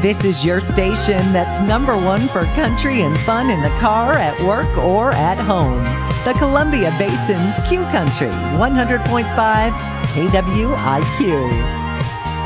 This is your station that's number one for country and fun in the car, at work, or at home. The Columbia Basin's Q Country 100.5 KWIQ.